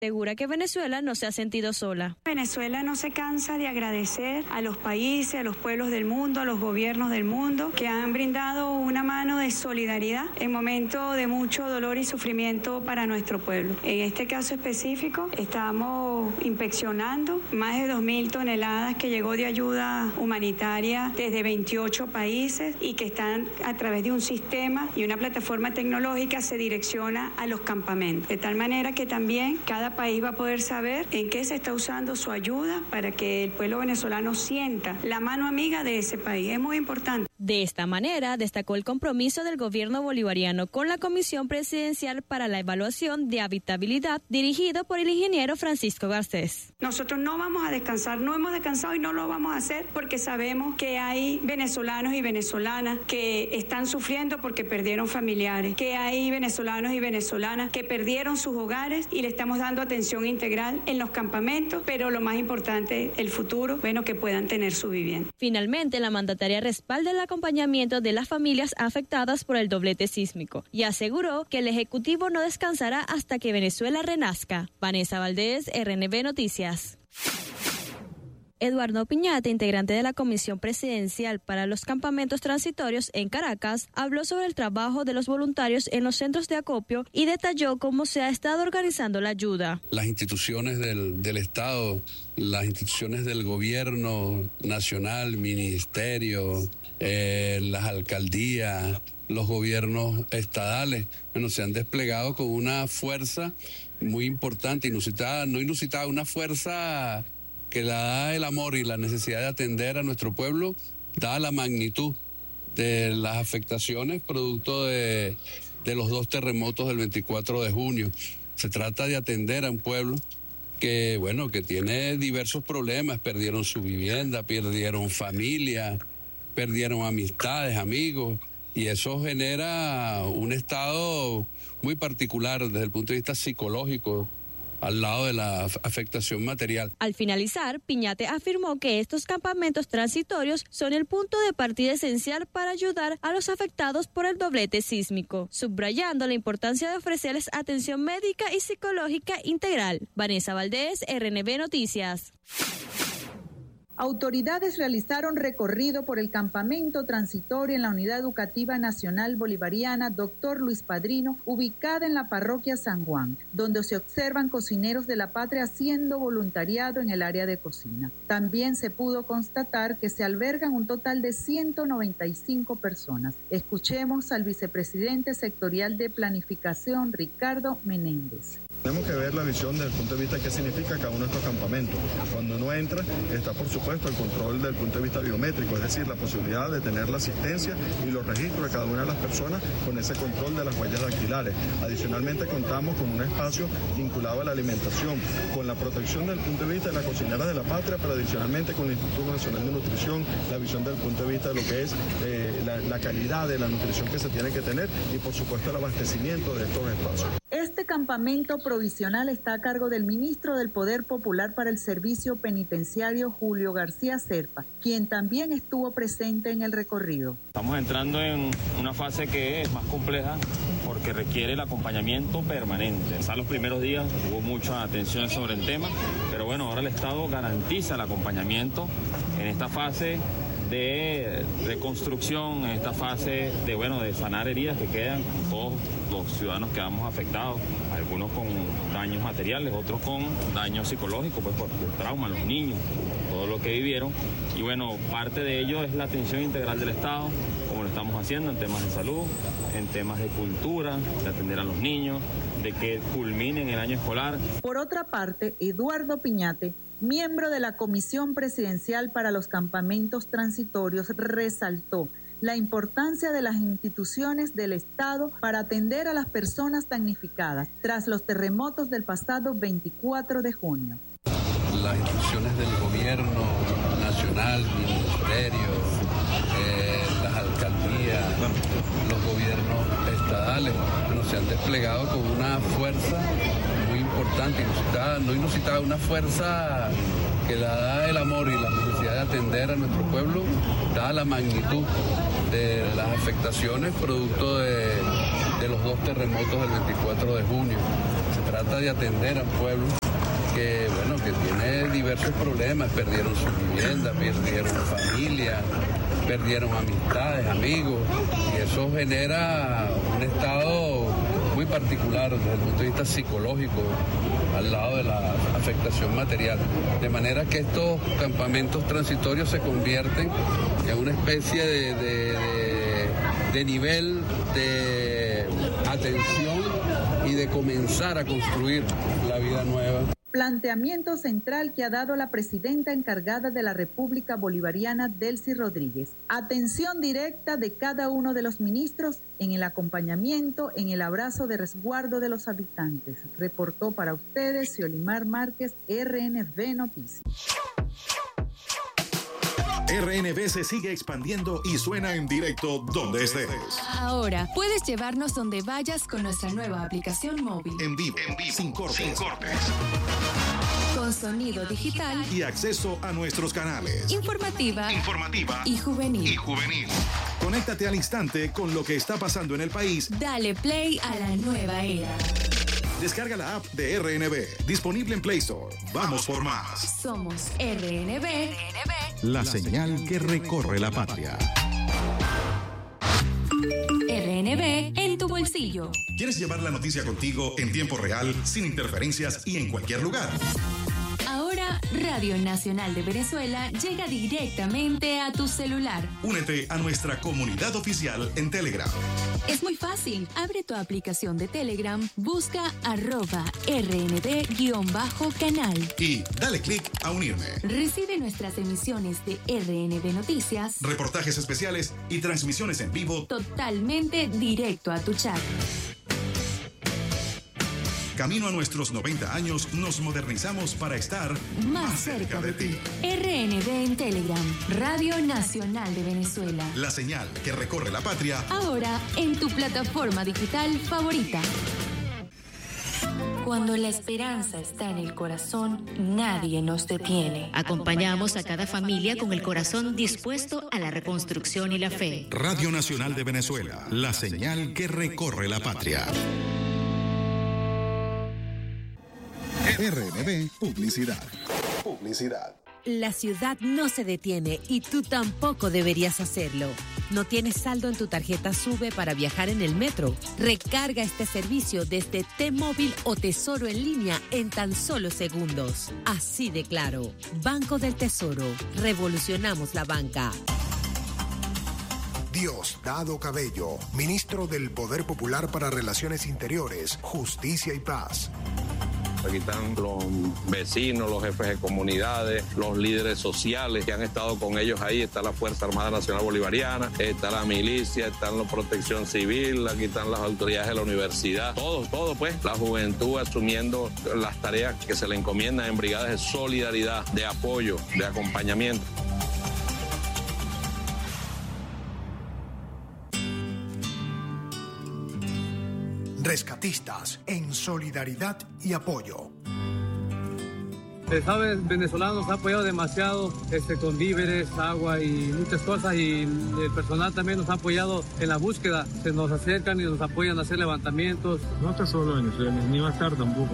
Asegura que Venezuela no se ha sentido sola. Venezuela no se cansa de agradecer a los países, a los pueblos del mundo, a los gobiernos del mundo que han brindado una mano de solidaridad en momentos de mucho dolor y sufrimiento para nuestro pueblo. En este caso específico estamos inspeccionando más de 2.000 toneladas que llegó de ayuda humanitaria desde 28 países y que están a través de un sistema y una plataforma tecnológica se direcciona a los campamentos. De tal manera que también cada país va a poder saber en qué se está usando su ayuda para que el pueblo venezolano sienta la mano amiga de ese país. Es muy importante. De esta manera, destacó el compromiso del gobierno bolivariano con la Comisión Presidencial para la Evaluación de Habitabilidad, dirigido por el ingeniero Francisco Garcés. Nosotros no vamos a descansar, no hemos descansado y no lo vamos a hacer porque sabemos que hay venezolanos y venezolanas que están sufriendo porque perdieron familiares, que hay venezolanos y venezolanas que perdieron sus hogares y le estamos dando atención integral en los campamentos, pero lo más importante, el futuro, que puedan tener su vivienda. Finalmente, la mandataria respalda el acompañamiento de las familias afectadas por el doblete sísmico y aseguró que el Ejecutivo no descansará hasta que Venezuela renazca. Vanessa Valdés, RNB Noticias. Eduardo Piñate, integrante de la Comisión Presidencial para los Campamentos Transitorios en Caracas, habló sobre el trabajo de los voluntarios en los centros de acopio y detalló cómo se ha estado organizando la ayuda. Las instituciones del Estado, las instituciones del gobierno nacional, ministerio, las alcaldías, los gobiernos estadales, se han desplegado con una fuerza muy importante, inusitada, una fuerza que la da el amor y la necesidad de atender a nuestro pueblo, dada la magnitud de las afectaciones producto de los 2 terremotos del 24 de junio. Se trata de atender a un pueblo que tiene diversos problemas, perdieron su vivienda, perdieron familia, perdieron amistades, amigos, y eso genera un estado muy particular desde el punto de vista psicológico, al lado de la afectación material. Al finalizar, Piñate afirmó que estos campamentos transitorios son el punto de partida esencial para ayudar a los afectados por el doblete sísmico, subrayando la importancia de ofrecerles atención médica y psicológica integral. Vanessa Valdés, RNB Noticias. Autoridades realizaron recorrido por el campamento transitorio en la Unidad Educativa Nacional Bolivariana Dr. Luis Padrino, ubicada en la parroquia San Juan, donde se observan cocineros de la patria haciendo voluntariado en el área de cocina. También se pudo constatar que se albergan un total de 195 personas. Escuchemos al vicepresidente sectorial de Planificación, Ricardo Menéndez. Tenemos que ver la visión desde el punto de vista de qué significa cada uno de estos campamentos. Cuando uno entra, está por supuesto el control del punto de vista biométrico, es decir, la posibilidad de tener la asistencia y los registros de cada una de las personas con ese control de las huellas dactilares. Adicionalmente contamos con un espacio vinculado a la alimentación, con la protección del punto de vista de las cocineras de la patria, pero adicionalmente con el Instituto Nacional de Nutrición, la visión del punto de vista de lo que es la calidad de la nutrición que se tiene que tener y por supuesto el abastecimiento de estos espacios. Este campamento provisional está a cargo del ministro del Poder Popular para el Servicio Penitenciario, Julio García Serpa, quien también estuvo presente en el recorrido. Estamos entrando en una fase que es más compleja porque requiere el acompañamiento permanente. En los primeros días hubo mucha atención sobre el tema, pero ahora el Estado garantiza el acompañamiento en esta fase de reconstrucción, en esta fase de sanar heridas que quedan. Todos los ciudadanos quedamos afectados, algunos con daños materiales, otros con daños psicológicos, por el trauma, los niños, todo lo que vivieron. Y parte de ello es la atención integral del Estado, como lo estamos haciendo en temas de salud, en temas de cultura, de atender a los niños, de que culminen el año escolar. Por otra parte, Eduardo Piñate, miembro de la Comisión Presidencial para los Campamentos Transitorios, resaltó la importancia de las instituciones del Estado para atender a las personas damnificadas tras los terremotos del pasado 24 de junio. Las instituciones del gobierno nacional, ministerio, las alcaldías, los gobiernos estadales, se han desplegado con una fuerza muy importante, inusitada, una fuerza que la da el amor y la necesidad de atender a nuestro pueblo, dada la magnitud de las afectaciones producto de los 2 terremotos del 24 de junio. Se trata trata de atender a un pueblo que tiene diversos problemas. Perdieron su vivienda, perdieron familia, perdieron amistades, amigos, y eso genera un estado muy particular desde el punto de vista psicológico al lado de la afectación material. De manera que estos campamentos transitorios se convierten en una especie de nivel de atención y de comenzar a construir la vida nueva. Planteamiento central que ha dado la presidenta encargada de la República Bolivariana, Delcy Rodríguez. Atención directa de cada uno de los ministros en el acompañamiento, en el abrazo de resguardo de los habitantes. Reportó para ustedes Xiolimar Márquez, RNB Noticias. RNB se sigue expandiendo y suena en directo donde estés. Ahora puedes llevarnos donde vayas con nuestra nueva aplicación móvil. En vivo, sin cortes. Con sonido digital y acceso a nuestros canales. Informativa y juvenil. Conéctate al instante con lo que está pasando en el país. Dale play a la nueva era. Descarga la app de RNB, disponible en Play Store. Vamos por más. Somos RNB, la señal que recorre la patria. RNB en tu bolsillo. ¿Quieres llevar la noticia contigo en tiempo real, sin interferencias y en cualquier lugar? Ahora, Radio Nacional de Venezuela llega directamente a tu celular. Únete a nuestra comunidad oficial en Telegram. Es muy fácil. Abre tu aplicación de Telegram, busca @RNB_canal. Y dale clic a unirme. Recibe nuestras emisiones de RNB Noticias, reportajes especiales y transmisiones en vivo totalmente directo a tu chat. Camino a nuestros 90 años, nos modernizamos para estar más cerca de ti. RNB en Telegram, Radio Nacional de Venezuela. La señal que recorre la patria. Ahora en tu plataforma digital favorita. Cuando la esperanza está en el corazón, nadie nos detiene. Acompañamos a cada familia con el corazón dispuesto a la reconstrucción y la fe. Radio Nacional de Venezuela, la señal que recorre la patria. RNB Publicidad. La ciudad no se detiene y tú tampoco deberías hacerlo. ¿No tienes saldo en tu tarjeta SUBE para viajar en el metro? Recarga este servicio desde T-Móvil o Tesoro en línea en tan solo segundos. Así de claro. Banco del Tesoro. Revolucionamos la banca. Diosdado Cabello, ministro del Poder Popular para Relaciones Interiores, Justicia y Paz. Aquí están los vecinos, los jefes de comunidades, los líderes sociales que han estado con ellos ahí. Está la Fuerza Armada Nacional Bolivariana, está la milicia, está la Protección Civil, aquí están las autoridades de la universidad. Todo pues, la juventud asumiendo las tareas que se le encomiendan en brigadas de solidaridad, de apoyo, de acompañamiento. Rescatistas en solidaridad y apoyo. El Estado venezolano nos ha apoyado demasiado con víveres, agua y muchas cosas, y el personal también nos ha apoyado en la búsqueda. Se nos acercan y nos apoyan a hacer levantamientos. No está solo Venezuela, ni va a estar tampoco.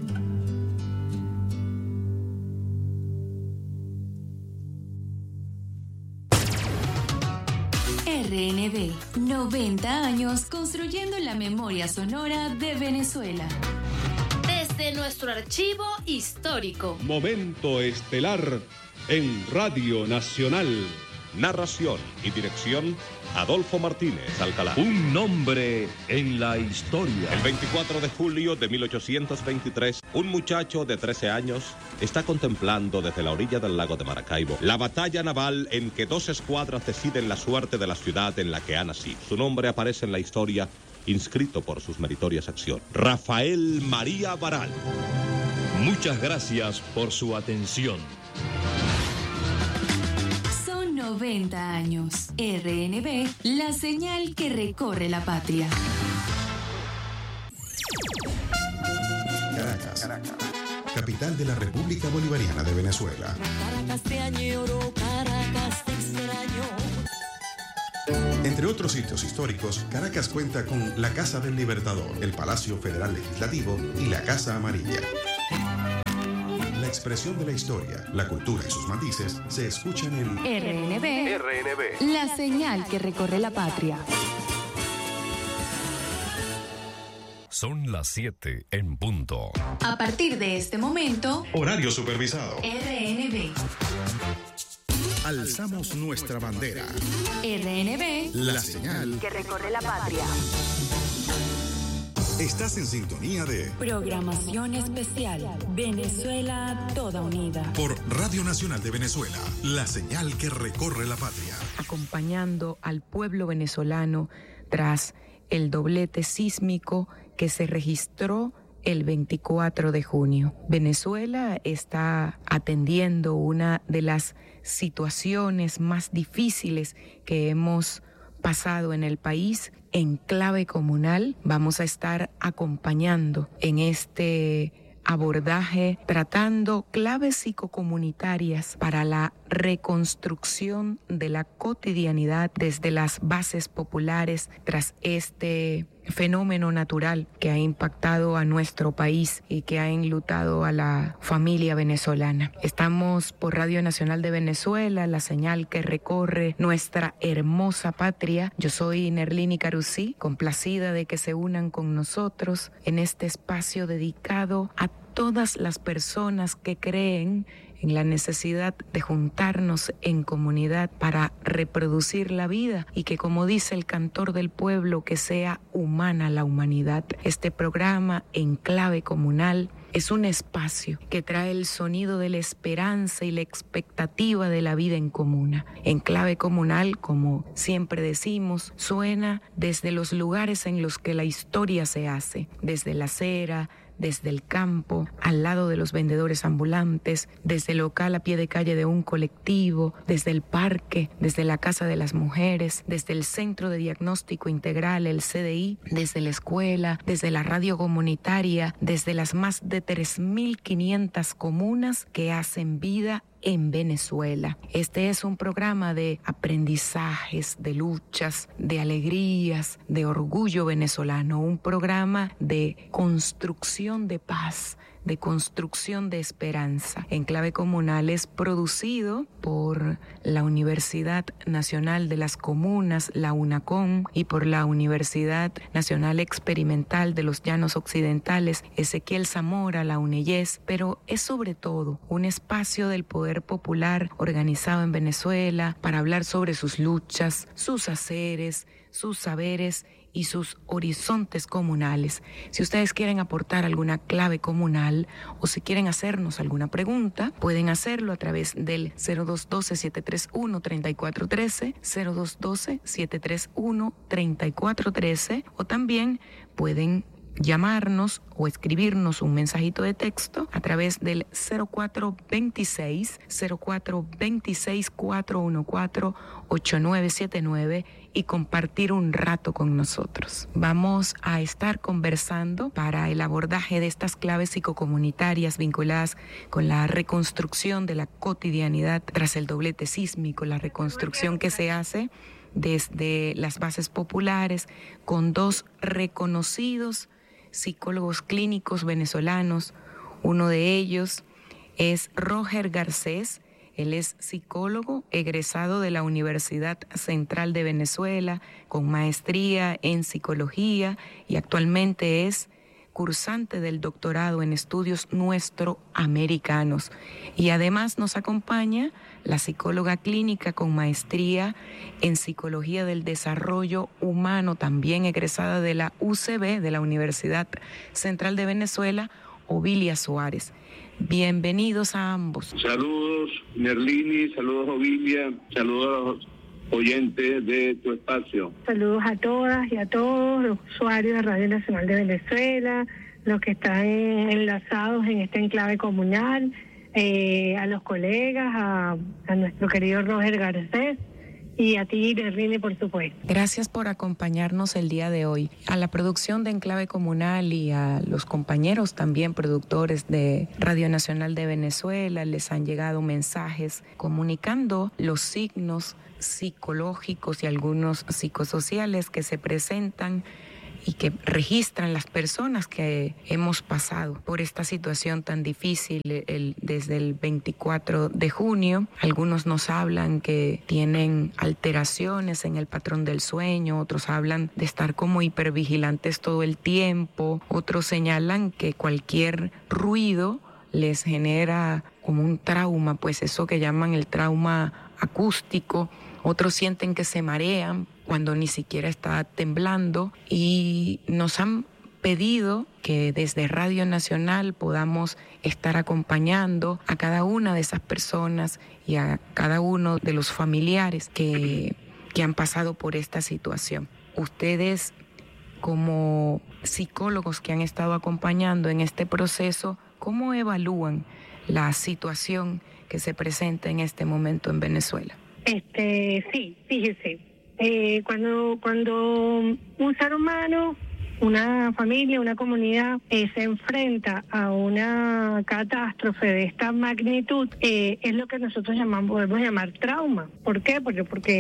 RNB, 90 años construyendo la memoria sonora de Venezuela. Desde nuestro archivo histórico. Momento estelar en Radio Nacional. Narración y dirección, Adolfo Martínez Alcalá. Un nombre en la historia. El 24 de julio de 1823, un muchacho de 13 años está contemplando desde la orilla del lago de Maracaibo la batalla naval en que dos escuadras deciden la suerte de la ciudad en la que ha nacido. Su nombre aparece en la historia, inscrito por sus meritorias acciones. Rafael María Baral. Muchas gracias por su atención. 90 años. RNB, la señal que recorre la patria. Caracas, capital de la República Bolivariana de Venezuela. Caracas te añoro, Caracas te extraño. Entre otros sitios históricos, Caracas cuenta con la Casa del Libertador, el Palacio Federal Legislativo y la Casa Amarilla. La expresión de la historia, la cultura y sus matices se escuchan en RNB, la señal que recorre la patria. Son las 7 en punto. A partir de este momento, horario supervisado. RNB. Alzamos nuestra bandera. RNB, la señal que recorre la patria. Estás en sintonía de Programación especial. Venezuela toda unida. Por Radio Nacional de Venezuela, la señal que recorre la patria. Acompañando al pueblo venezolano tras el doblete sísmico que se registró el 24 de junio. Venezuela está atendiendo una de las situaciones más difíciles que hemos pasado en el país. En clave comunal vamos a estar acompañando en este abordaje, tratando claves psicocomunitarias para la reconstrucción de la cotidianidad desde las bases populares tras este fenómeno natural que ha impactado a nuestro país y que ha enlutado a la familia venezolana. Estamos por Radio Nacional de Venezuela, la señal que recorre nuestra hermosa patria. Yo soy Nerlini Carusí, complacida de que se unan con nosotros en este espacio dedicado a todas las personas que creen en la necesidad de juntarnos en comunidad para reproducir la vida y que, como dice el cantor del pueblo, que sea humana la humanidad. Este programa en clave comunal es un espacio que trae el sonido de la esperanza y la expectativa de la vida en comuna. En clave comunal, como siempre decimos, suena desde los lugares en los que la historia se hace, desde la acera, desde el campo, al lado de los vendedores ambulantes, desde el local a pie de calle de un colectivo, desde el parque, desde la Casa de las Mujeres, desde el Centro de Diagnóstico Integral, el CDI, desde la escuela, desde la radio comunitaria, desde las más de 3.500 comunas que hacen vida en Venezuela. Este es un programa de aprendizajes, de luchas, de alegrías, de orgullo venezolano, un programa de construcción de paz, de construcción de esperanza. En clave comunal es producido por la Universidad Nacional de las Comunas, la UNACOM, y por la Universidad Nacional Experimental de los Llanos Occidentales, Ezequiel Zamora, la UNEYES, pero es sobre todo un espacio del poder popular organizado en Venezuela para hablar sobre sus luchas, sus haceres, sus saberes y sus horizontes comunales. Si ustedes quieren aportar alguna clave comunal o si quieren hacernos alguna pregunta, pueden hacerlo a través del 0212-731-3413, 0212-731-3413, o también pueden llamarnos o escribirnos un mensajito de texto a través del 0426-414-8979 y compartir un rato con nosotros. Vamos a estar conversando para el abordaje de estas claves psicocomunitarias vinculadas con la reconstrucción de la cotidianidad tras el doblete sísmico, la reconstrucción que se hace desde las bases populares con dos reconocidos psicólogos clínicos venezolanos. Uno de ellos es Roger Garcés. Él es psicólogo egresado de la Universidad Central de Venezuela con maestría en psicología y actualmente es cursante del doctorado en estudios nuestroamericanos. Y además nos acompaña la psicóloga clínica con maestría en psicología del desarrollo humano, también egresada de la UCB, de la Universidad Central de Venezuela, Ovilia Suárez. Bienvenidos a ambos. Saludos, Nerlini, saludos, Ovilia, saludos a los oyentes de tu espacio. Saludos a todas y a todos los usuarios de Radio Nacional de Venezuela, los que están enlazados en este enclave comunal, a los colegas, a nuestro querido Roger Garcés, Y a ti, Nerlini, por supuesto. Gracias por acompañarnos el día de hoy. A la producción de Enclave Comunal y a los compañeros también productores de Radio Nacional de Venezuela les han llegado mensajes comunicando los signos psicológicos y algunos psicosociales que se presentan y que registran las personas que hemos pasado por esta situación tan difícil desde el 24 de junio. Algunos nos hablan que tienen alteraciones en el patrón del sueño, otros hablan de estar como hipervigilantes todo el tiempo, otros señalan que cualquier ruido les genera como un trauma, pues eso que llaman el trauma acústico. Otros sienten que se marean cuando ni siquiera está temblando y nos han pedido que desde Radio Nacional podamos estar acompañando a cada una de esas personas y a cada uno de los familiares que han pasado por esta situación. Ustedes, como psicólogos que han estado acompañando en este proceso, ¿cómo evalúan la situación que se presenta en este momento en Venezuela? Sí, fíjese, cuando un ser humano, una familia, una comunidad se enfrenta a una catástrofe de esta magnitud, es lo que nosotros podemos llamar trauma. ¿Por qué? Porque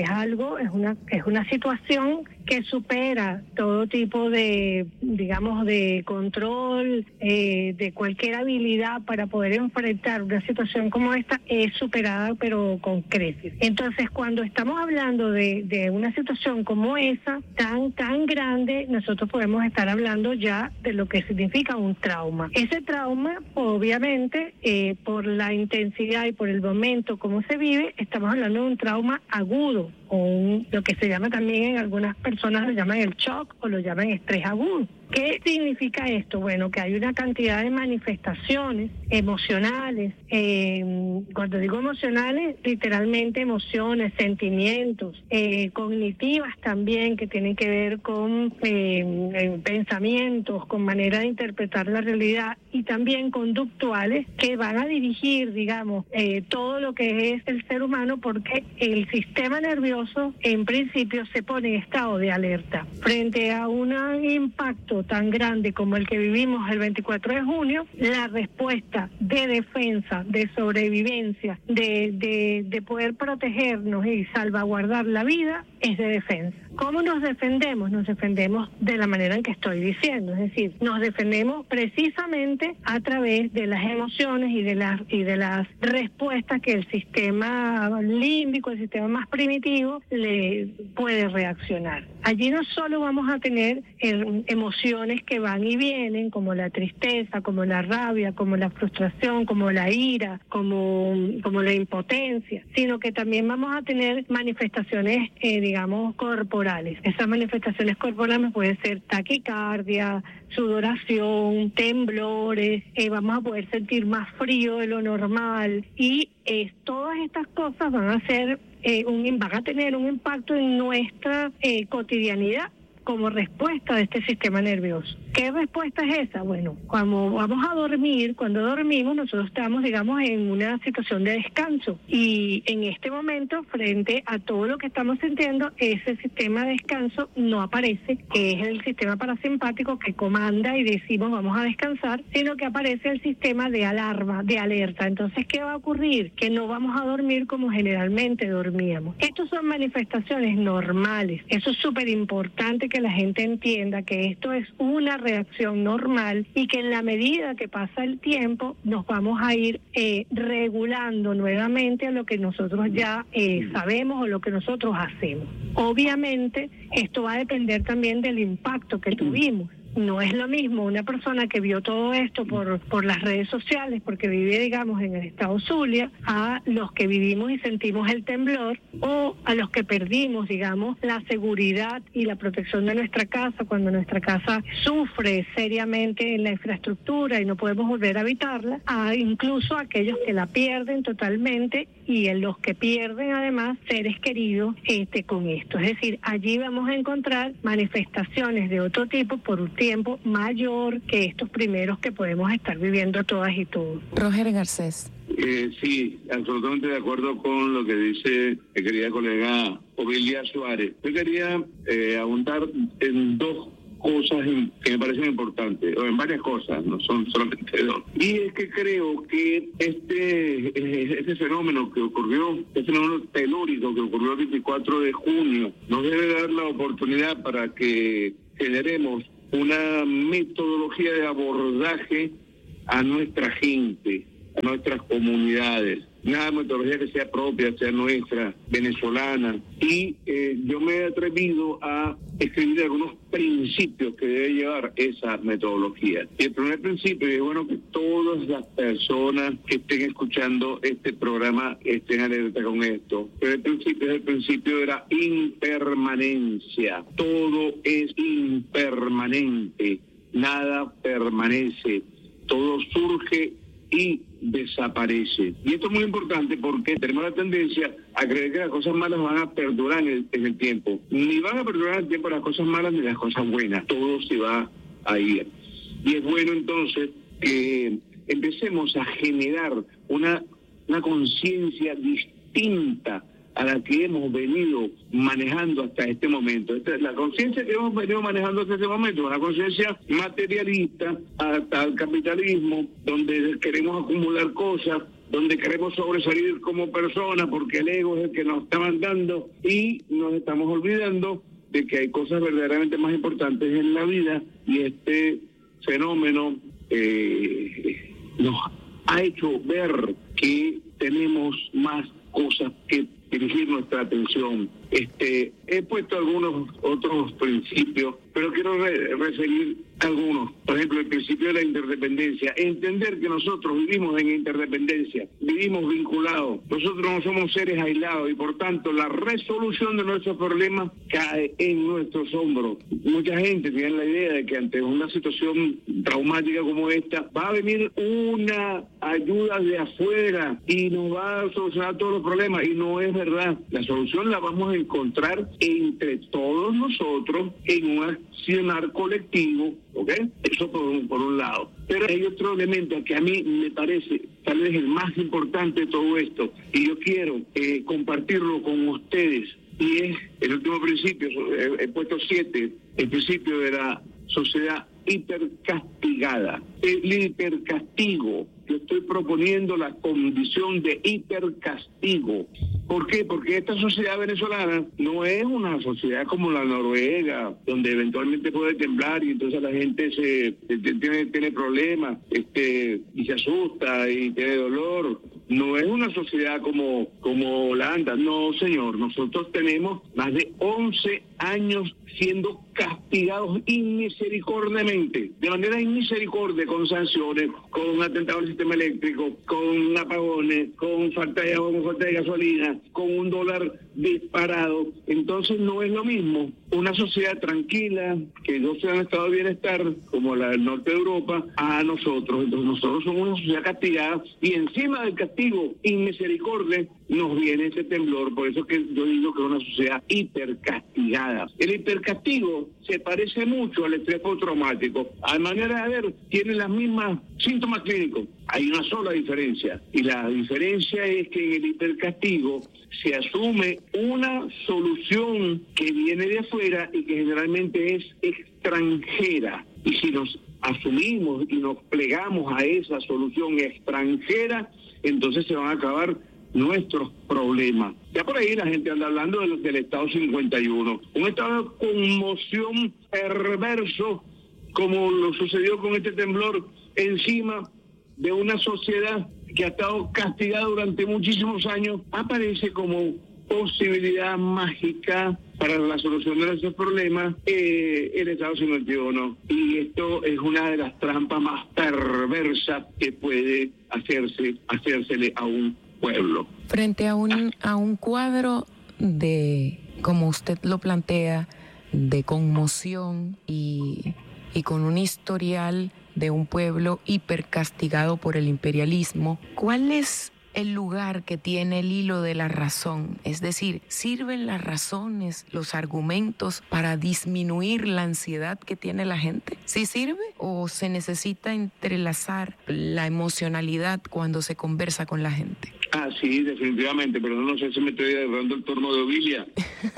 es una situación que supera todo tipo de, digamos, de control, de cualquier habilidad para poder enfrentar una situación como esta, es superada pero con creces. Entonces, cuando estamos hablando de una situación como esa, tan grande, nosotros podemos estar hablando ya de lo que significa un trauma. Ese trauma, obviamente, por la intensidad y por el momento como se vive, estamos hablando de un trauma agudo, o lo que se llama también en algunas personas lo llaman el shock o lo llaman estrés agudo. ¿Qué significa esto? Bueno, que hay una cantidad de manifestaciones emocionales. Cuando digo emocionales, literalmente emociones, sentimientos, cognitivas también, que tienen que ver con pensamientos, con manera de interpretar la realidad, y también conductuales que van a dirigir, digamos, todo lo que es el ser humano, porque el sistema nervioso en principio se pone en estado de alerta frente a un impacto tan grande como el que vivimos el 24 de junio. La respuesta de defensa, de sobrevivencia, de poder protegernos y salvaguardar la vida es de defensa. ¿Cómo nos defendemos? Nos defendemos de la manera en que estoy diciendo, es decir, nos defendemos precisamente a través de las emociones y de las respuestas que el sistema límbico, el sistema más primitivo, le puede reaccionar. Allí no solo vamos a tener emociones que van y vienen, como la tristeza, como la rabia, como la frustración, como la ira, como la impotencia, sino que también vamos a tener manifestaciones, digamos, corporales. Esas manifestaciones corporales pueden ser taquicardia, sudoración, temblores, vamos a poder sentir más frío de lo normal, y todas estas cosas van a tener un impacto en nuestra cotidianidad como respuesta de este sistema nervioso. ¿Qué respuesta es esa? Bueno, cuando vamos a dormir, cuando dormimos, nosotros estamos, digamos, en una situación de descanso, y en este momento, frente a todo lo que estamos sintiendo, ese sistema de descanso no aparece, que es el sistema parasimpático que comanda y decimos vamos a descansar, sino que aparece el sistema de alarma, de alerta. Entonces, ¿qué va a ocurrir? Que no vamos a dormir como generalmente dormíamos. Estas son manifestaciones normales. Eso es súper importante que la gente entienda que esto es una reacción normal, y que en la medida que pasa el tiempo nos vamos a ir regulando nuevamente a lo que nosotros ya sabemos o lo que nosotros hacemos. Obviamente esto va a depender también del impacto que tuvimos. No es lo mismo una persona que vio todo esto por las redes sociales, porque vive, digamos, en el estado Zulia, a los que vivimos y sentimos el temblor, o a los que perdimos, digamos, la seguridad y la protección de nuestra casa cuando nuestra casa sufre seriamente en la infraestructura y no podemos volver a habitarla, a incluso aquellos que la pierden totalmente, y en los que pierden además seres queridos con esto. Es decir, allí vamos a encontrar manifestaciones de otro tipo por un tiempo mayor que estos primeros que podemos estar viviendo todas y todos. Roger Garcés. Sí, absolutamente de acuerdo con lo que dice mi querida colega Ovilia Suárez. Yo quería abundar en dos cosas que me parecen importantes, o en varias cosas, no son solamente dos. Y es que creo que este fenómeno que ocurrió, este fenómeno telúrico que ocurrió el 24 de junio, nos debe dar la oportunidad para que generemos una metodología de abordaje a nuestra gente, a nuestras comunidades, una metodología que sea propia, sea nuestra, venezolana. Y yo me he atrevido a escribir algunos principios que debe llevar esa metodología. Y el primer principio, y es bueno que todas las personas que estén escuchando este programa estén alerta con esto, pero el principio es el principio de la impermanencia. Todo es impermanente, nada permanece, todo surge y desaparece. Y esto es muy importante porque tenemos la tendencia a creer que las cosas malas van a perdurar en el tiempo. Ni van a perdurar en el tiempo las cosas malas ni las cosas buenas. Todo se va a ir. Y es bueno entonces que empecemos a generar una conciencia distinta a la que hemos venido manejando hasta este momento. La conciencia que hemos venido manejando hasta este momento es una conciencia materialista, hasta el capitalismo, donde queremos acumular cosas, donde queremos sobresalir como personas porque el ego es el que nos está mandando y nos estamos olvidando de que hay cosas verdaderamente más importantes en la vida, y este fenómeno nos ha hecho ver que tenemos más cosas que dirigir nuestra atención. He puesto algunos otros principios, pero quiero referir algunos. Por ejemplo, el principio de la interdependencia. Entender que nosotros vivimos en interdependencia, vivimos vinculados. Nosotros no somos seres aislados y por tanto la resolución de nuestros problemas cae en nuestros hombros. Mucha gente tiene la idea de que ante una situación traumática como esta va a venir una ayuda de afuera y nos va a solucionar todos los problemas, y no es verdad. La solución la vamos a encontrar entre todos nosotros en un accionar colectivo, ¿ok? Eso por un lado. Pero hay otro elemento que a mí me parece tal vez el más importante de todo esto, y yo quiero compartirlo con ustedes, y es el último principio. He puesto 7, el principio de la sociedad hipercastigada. El hipercastigo. Yo estoy proponiendo la condición de hipercastigo. ¿Por qué? Porque esta sociedad venezolana no es una sociedad como la Noruega, donde eventualmente puede temblar y entonces la gente tiene problemas y se asusta y tiene dolor. No es una sociedad como Holanda. No, señor. Nosotros tenemos más de 11 años siendo castigados inmisericordiamente, de manera inmisericordia, con sanciones, con atentados al sistema eléctrico, con apagones, con falta de agua, con falta de gasolina, con un dólar disparado. Entonces no es lo mismo una sociedad tranquila, que goza de un estado de bienestar, como la del norte de Europa, a nosotros. Entonces nosotros somos una sociedad castigada, y encima del castigo inmisericordia nos viene ese temblor. Por eso que yo digo que es una sociedad hipercastigada. El hipercastigo se parece mucho al estrés postraumático. A manera de ver, tiene las mismas síntomas clínicos. Hay una sola diferencia, y la diferencia es que en el hipercastigo se asume una solución que viene de afuera y que generalmente es extranjera. Y si nos asumimos y nos plegamos a esa solución extranjera, entonces se van a acabar nuestros problemas. Ya por ahí la gente anda hablando del Estado 51, un estado de conmoción perverso, como lo sucedió con este temblor, encima de una sociedad que ha estado castigada durante muchísimos años. Aparece como posibilidad mágica para la solución de nuestros problemas el Estado 51. Y esto es una de las trampas más perversas que puede hacérsele a un pueblo. Frente a un cuadro de, como usted lo plantea, de conmoción y con un historial de un pueblo hipercastigado por el imperialismo, ¿cuál es el lugar que tiene el hilo de la razón? Es decir, ¿sirven las razones, los argumentos para disminuir la ansiedad que tiene la gente? ¿Sí sirve o se necesita entrelazar la emocionalidad cuando se conversa con la gente? Ah, sí, definitivamente, pero no sé si me estoy agarrando el torno de Ovilia.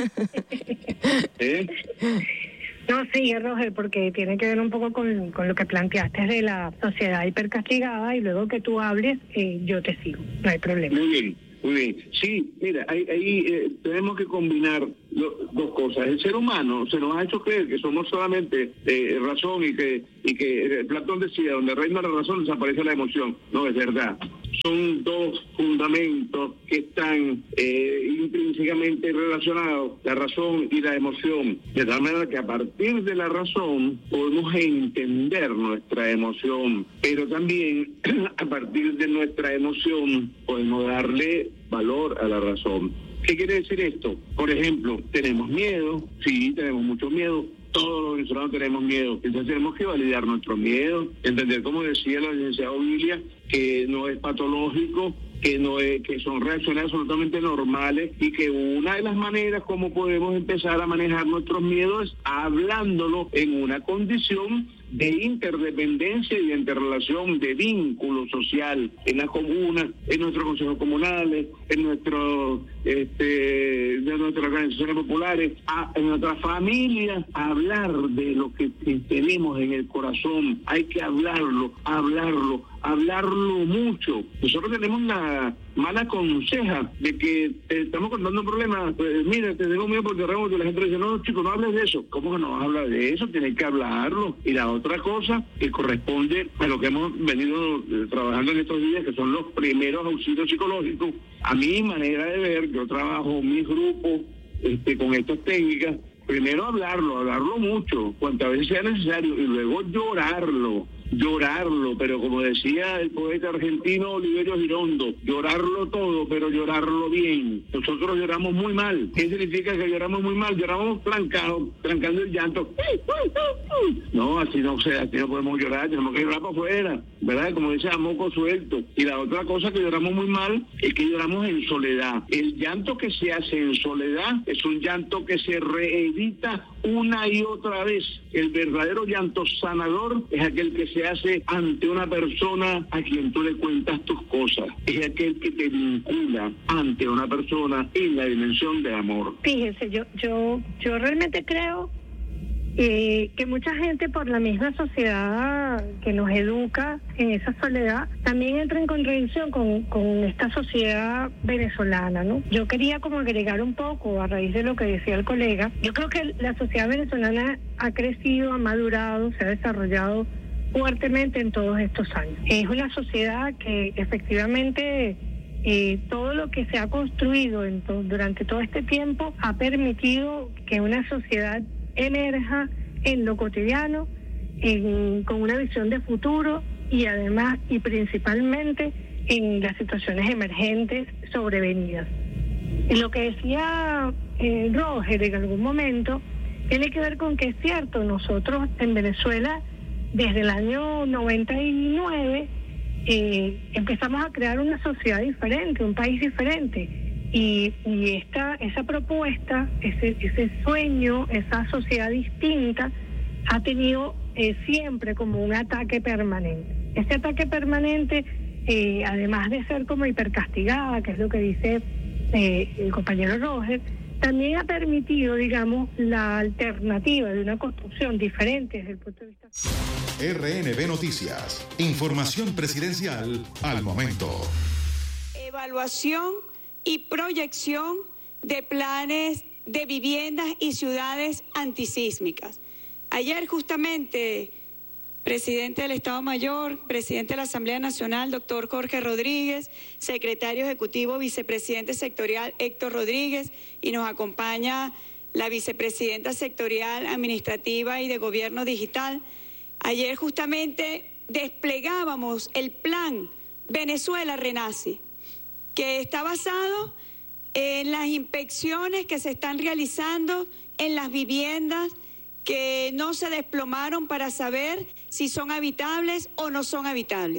No, sí, Roger, porque tiene que ver un poco con lo que planteaste de la sociedad hipercastigada, y luego que tú hables, yo te sigo, no hay problema. Muy bien. Muy bien. Sí, mira, ahí tenemos que combinar dos cosas. El ser humano se nos ha hecho creer que somos solamente razón y que Platón decía, donde reina la razón desaparece la emoción. No es verdad. Son dos fundamentos que están intrínsecamente relacionados, la razón y la emoción. De tal manera que a partir de la razón podemos entender nuestra emoción, pero también a partir de nuestra emoción podemos darle valor a la razón. ¿Qué quiere decir esto? Por ejemplo, tenemos miedo, sí, tenemos mucho miedo. Todos los venezolanos tenemos miedo, entonces tenemos que validar nuestro miedo, entender, como decía la licenciada Ovilia, que no es patológico, que son reacciones absolutamente normales, y que una de las maneras como podemos empezar a manejar nuestros miedos es hablándolo en una condición de interdependencia y de interrelación, de vínculo social en las comunas, en nuestros consejos comunales, en de nuestras organizaciones populares, en nuestras familias, hablar de lo que tenemos en el corazón. Hay que hablarlo mucho. Nosotros tenemos la mala conseja de que estamos contando problemas. Pues, mira, te tengo miedo porque la gente dice, no, chico, no hables de eso. ¿Cómo que no vas a hablar de eso? Tienes que hablarlo. Y la otra cosa que corresponde a lo que hemos venido trabajando en estos días, que son los primeros auxilios psicológicos. A mi manera de ver, yo trabajo mis grupos con estas técnicas. Primero hablarlo mucho, cuantas veces sea necesario, y luego llorarlo, pero como decía el poeta argentino Oliverio Girondo, llorarlo todo, pero llorarlo bien. Nosotros lloramos muy mal. ¿Qué significa que lloramos muy mal? Lloramos trancando el llanto. No, así no podemos llorar, tenemos que llorar para afuera, ¿verdad? Como dice, a moco suelto. Y la otra cosa que lloramos muy mal es que lloramos en soledad. El llanto que se hace en soledad es un llanto que se reedita una y otra vez. El verdadero llanto sanador es aquel que se hace ante una persona a quien tú le cuentas tus cosas. Es aquel que te vincula ante una persona en la dimensión de amor. Fíjense, yo realmente creo que mucha gente, por la misma sociedad que nos educa en esa soledad, también entra en contradicción con esta sociedad venezolana, ¿no? Yo quería como agregar un poco a raíz de lo que decía el colega. Yo creo que la sociedad venezolana ha crecido, ha madurado, se ha desarrollado fuertemente en todos estos años. Es una sociedad que efectivamente todo lo que se ha construido durante todo este tiempo ha permitido que una sociedad emerja en lo cotidiano, con una visión de futuro, y además y principalmente en las situaciones emergentes sobrevenidas. Lo que decía Roger en algún momento tiene que ver con que es cierto, nosotros en Venezuela desde el año 99 empezamos a crear una sociedad diferente, un país diferente. Y esa propuesta, ese sueño, esa sociedad distinta, ha tenido siempre como un ataque permanente. Este ataque permanente, además de ser como hipercastigada, que es lo que dice el compañero Roger, también ha permitido, digamos, la alternativa de una construcción diferente desde el punto de vista. RNB Noticias. Información presidencial al momento. Evaluación y proyección de planes de viviendas y ciudades antisísmicas. Ayer justamente, presidente del Estado Mayor, presidente de la Asamblea Nacional, doctor Jorge Rodríguez, secretario ejecutivo, vicepresidente sectorial Héctor Rodríguez, y nos acompaña la vicepresidenta sectorial administrativa y de gobierno digital. Ayer justamente desplegábamos el plan Venezuela Renace, que está basado en las inspecciones que se están realizando en las viviendas que no se desplomaron para saber si son habitables o no son habitables.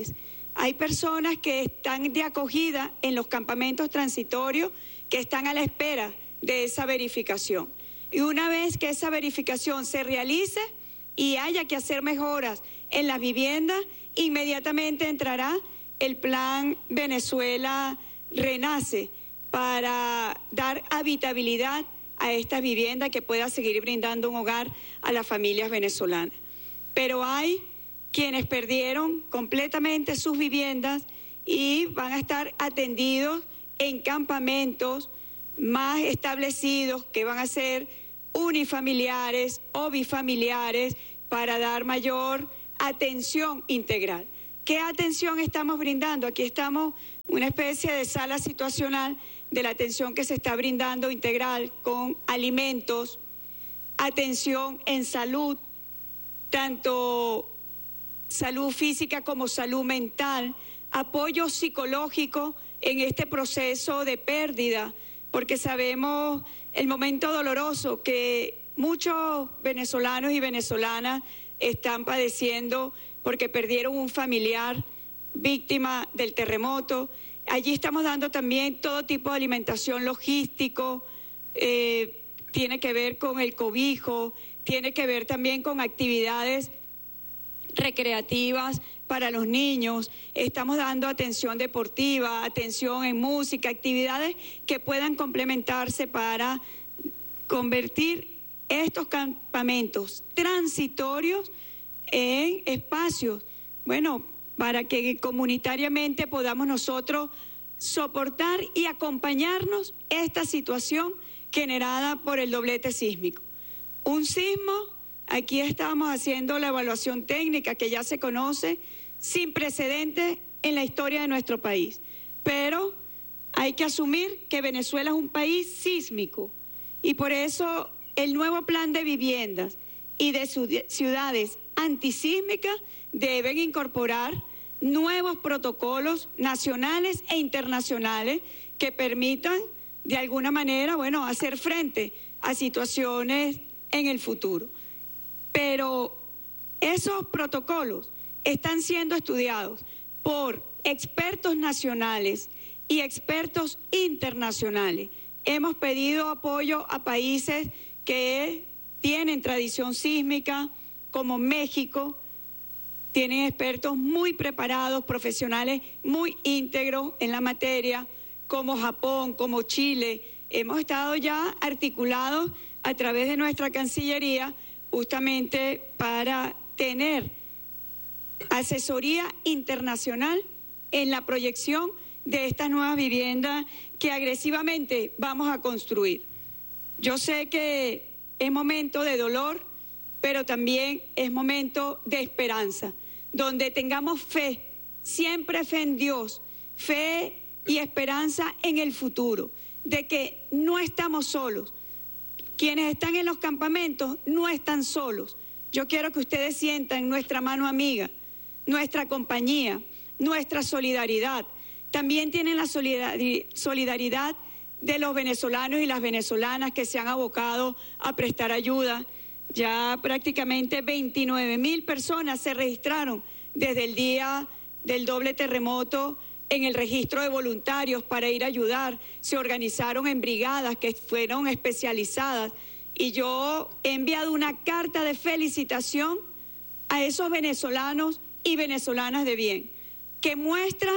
Hay personas que están de acogida en los campamentos transitorios que están a la espera de esa verificación. Y una vez que esa verificación se realice y haya que hacer mejoras en las viviendas, inmediatamente entrará el Plan Venezuela Renace para dar habitabilidad a estas viviendas que pueda seguir brindando un hogar a las familias venezolanas. Pero hay quienes perdieron completamente sus viviendas y van a estar atendidos en campamentos más establecidos que van a ser unifamiliares o bifamiliares para dar mayor atención integral. ¿Qué atención estamos brindando? Aquí estamos una especie de sala situacional de la atención que se está brindando integral con alimentos, atención en salud, tanto salud física como salud mental, apoyo psicológico en este proceso de pérdida, porque sabemos el momento doloroso que muchos venezolanos y venezolanas están padeciendo porque perdieron un familiar víctima del terremoto. Allí estamos dando también todo tipo de alimentación logístico, tiene que ver con el cobijo, tiene que ver también con actividades recreativas para los niños. Estamos dando atención deportiva, atención en música, actividades que puedan complementarse para convertir estos campamentos transitorios en espacios, bueno, para que comunitariamente podamos nosotros soportar y acompañarnos esta situación generada por el doblete sísmico. Un sismo, aquí estamos haciendo la evaluación técnica que ya se conoce, sin precedentes en la historia de nuestro país. Pero hay que asumir que Venezuela es un país sísmico y por eso el nuevo plan de viviendas y de ciudades antisísmicas deben incorporar nuevos protocolos nacionales e internacionales que permitan de alguna manera, bueno, hacer frente a situaciones en el futuro. Pero esos protocolos están siendo estudiados por expertos nacionales y expertos internacionales. Hemos pedido apoyo a países que tienen tradición sísmica, como México, tienen expertos muy preparados, profesionales muy íntegros en la materia, como Japón, como Chile. Hemos estado ya articulados a través de nuestra Cancillería justamente para tener asesoría internacional en la proyección de estas nuevas viviendas que agresivamente vamos a construir. Yo sé que es momento de dolor, pero también es momento de esperanza, donde tengamos fe, siempre fe en Dios, fe y esperanza en el futuro, de que no estamos solos. Quienes están en los campamentos no están solos. Yo quiero que ustedes sientan nuestra mano amiga, nuestra compañía, nuestra solidaridad. También tienen la solidaridad de los venezolanos y las venezolanas que se han abocado a prestar ayuda. Ya prácticamente 29.000 personas se registraron desde el día del doble terremoto en el registro de voluntarios para ir a ayudar. Se organizaron en brigadas que fueron especializadas y yo he enviado una carta de felicitación a esos venezolanos y venezolanas de bien, que muestra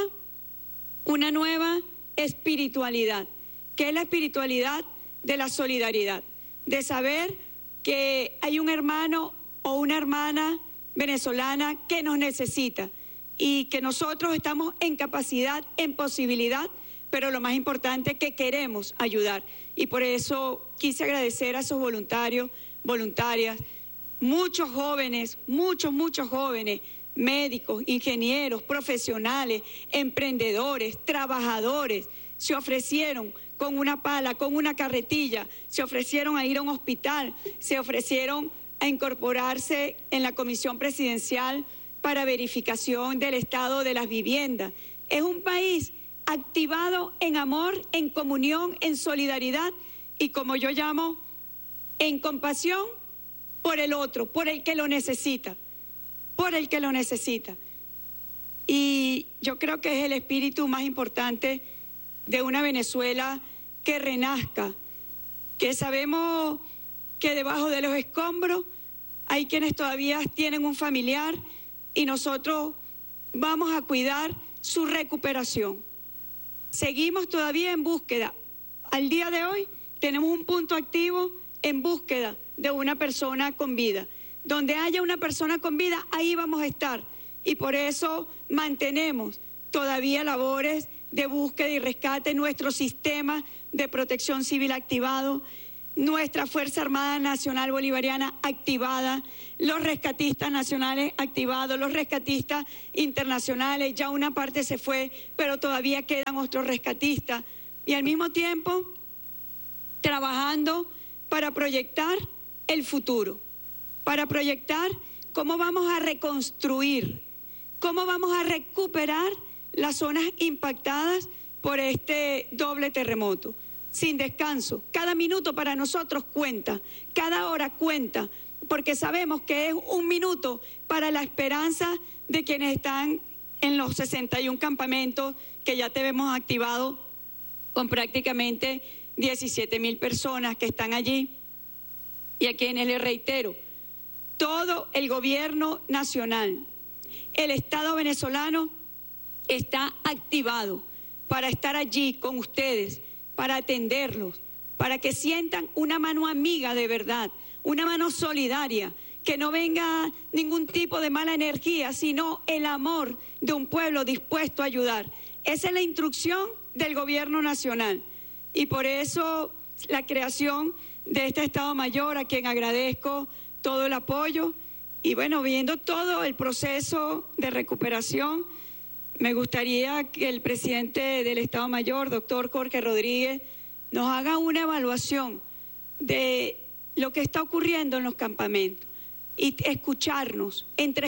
una nueva espiritualidad, que es la espiritualidad de la solidaridad, de saber que hay un hermano o una hermana venezolana que nos necesita y que nosotros estamos en capacidad, en posibilidad, pero lo más importante es que queremos ayudar. Y por eso quise agradecer a esos voluntarios, voluntarias, muchos jóvenes, muchos jóvenes, médicos, ingenieros, profesionales, emprendedores, trabajadores, se ofrecieron con una pala, con una carretilla, se ofrecieron a ir a un hospital, se ofrecieron a incorporarse en la Comisión Presidencial para verificación del estado de las viviendas. Es un país activado en amor, en comunión, en solidaridad y, como yo llamo, en compasión por el otro, por el que lo necesita, por el que lo necesita. Y yo creo que es el espíritu más importante de una Venezuela que renazca, que sabemos que debajo de los escombros hay quienes todavía tienen un familiar y nosotros vamos a cuidar su recuperación. Seguimos todavía en búsqueda. Al día de hoy tenemos un punto activo en búsqueda de una persona con vida. Donde haya una persona con vida, ahí vamos a estar. Y por eso mantenemos todavía labores de búsqueda y rescate, nuestro sistema de protección civil activado, nuestra Fuerza Armada Nacional Bolivariana activada, los rescatistas nacionales activados, los rescatistas internacionales, ya una parte se fue, pero todavía quedan otros rescatistas. Y al mismo tiempo, trabajando para proyectar el futuro, para proyectar cómo vamos a reconstruir, cómo vamos a recuperar las zonas impactadas por este doble terremoto. Sin descanso, cada minuto para nosotros cuenta, cada hora cuenta, porque sabemos que es un minuto para la esperanza de quienes están en los 61 campamentos que ya tenemos activados con prácticamente 17.000 personas que están allí, y a quienes les reitero, todo el gobierno nacional, el Estado venezolano está activado para estar allí con ustedes, para atenderlos, para que sientan una mano amiga de verdad, una mano solidaria, que no venga ningún tipo de mala energía, sino el amor de un pueblo dispuesto a ayudar. Esa es la instrucción del gobierno nacional y por eso la creación de este Estado Mayor, a quien agradezco todo el apoyo. Y bueno, viendo todo el proceso de recuperación, me gustaría que el presidente del Estado Mayor, doctor Jorge Rodríguez, nos haga una evaluación de lo que está ocurriendo en los campamentos y escucharnos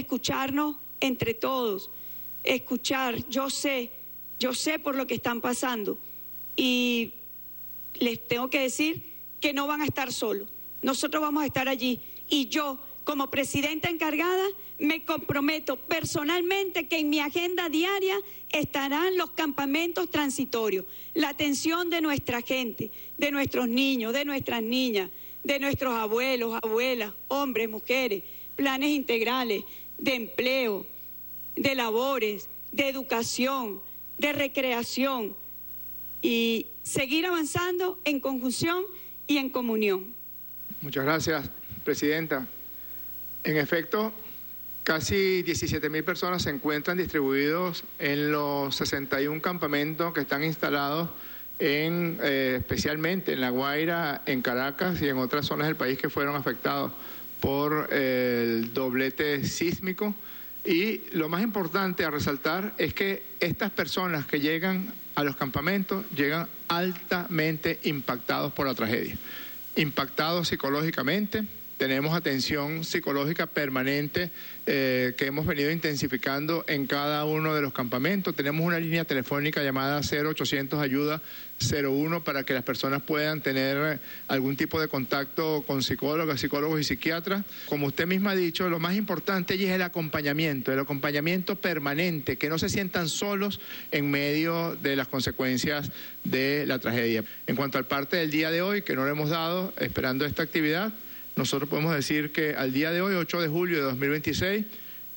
entre todos, escuchar. Yo sé por lo que están pasando y les tengo que decir que no van a estar solos. Nosotros vamos a estar allí y yo, como presidenta encargada, me comprometo personalmente que en mi agenda diaria estarán los campamentos transitorios, la atención de nuestra gente, de nuestros niños, de nuestras niñas, de nuestros abuelos, abuelas, hombres, mujeres, planes integrales de empleo, de labores, de educación, de recreación y seguir avanzando en conjunción y en comunión. Muchas gracias, presidenta. En efecto, casi 17.000 personas se encuentran distribuidos en los 61 campamentos que están instalados especialmente en La Guaira, en Caracas y en otras zonas del país que fueron afectados por el doblete sísmico. Y lo más importante a resaltar es que estas personas que llegan a los campamentos llegan altamente impactados por la tragedia, impactados psicológicamente. Tenemos atención psicológica permanente que hemos venido intensificando en cada uno de los campamentos. Tenemos una línea telefónica llamada 0800 Ayuda 01 para que las personas puedan tener algún tipo de contacto con psicólogos y psiquiatras. Como usted misma ha dicho, lo más importante allí es el acompañamiento permanente, que no se sientan solos en medio de las consecuencias de la tragedia. En cuanto al parte del día de hoy, que no le hemos dado, esperando esta actividad, nosotros podemos decir que al día de hoy, 8 de julio de 2026,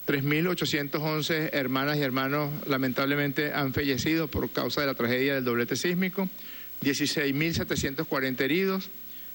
3.811 hermanas y hermanos lamentablemente han fallecido por causa de la tragedia del doblete sísmico, 16.740 heridos,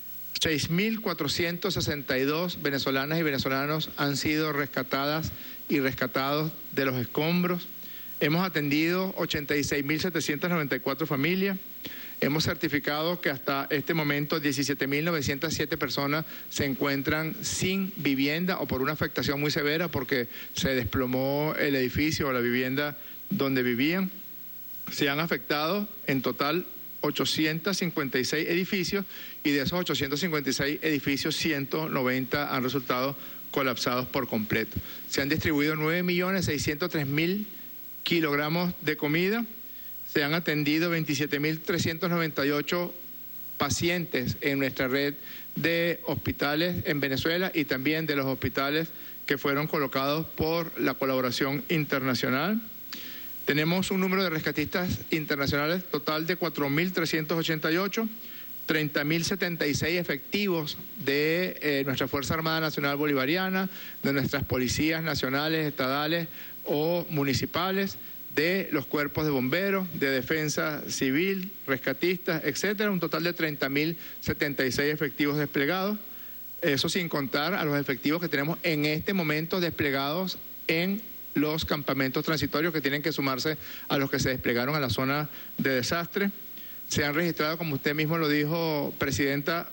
6.462 venezolanas y venezolanos han sido rescatadas y rescatados de los escombros. Hemos atendido 86.794 familias. Hemos certificado que hasta este momento 17.907 personas se encuentran sin vivienda o por una afectación muy severa porque se desplomó el edificio o la vivienda donde vivían. Se han afectado en total 856 edificios y de esos 856 edificios 190 han resultado colapsados por completo. Se han distribuido 9.603.000 kilogramos de comida. Se han atendido 27.398 pacientes en nuestra red de hospitales en Venezuela y también de los hospitales que fueron colocados por la colaboración internacional. Tenemos un número de rescatistas internacionales total de 4.388, 30.076 efectivos de nuestra Fuerza Armada Nacional Bolivariana, de nuestras policías nacionales, estadales o municipales, de los cuerpos de bomberos, de defensa civil, rescatistas, etcétera, un total de 30.076 efectivos desplegados. Eso sin contar a los efectivos que tenemos en este momento desplegados en los campamentos transitorios, que tienen que sumarse a los que se desplegaron a la zona de desastre. Se han registrado, como usted mismo lo dijo, Presidenta,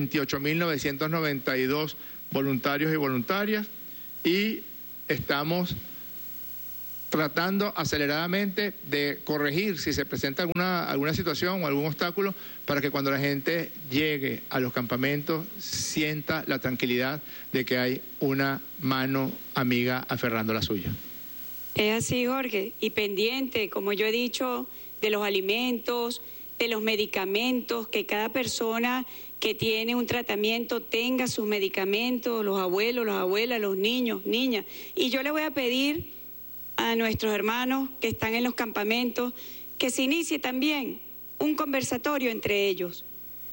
28.992 voluntarios y voluntarias, y estamos tratando aceleradamente de corregir si se presenta alguna situación o algún obstáculo, para que cuando la gente llegue a los campamentos sienta la tranquilidad de que hay una mano amiga aferrando la suya. Es así, Jorge, y pendiente, como yo he dicho, de los alimentos, de los medicamentos, que cada persona que tiene un tratamiento tenga sus medicamentos, los abuelos, las abuelas, los niños, niñas. Y yo le voy a pedir a nuestros hermanos que están en los campamentos que se inicie también un conversatorio entre ellos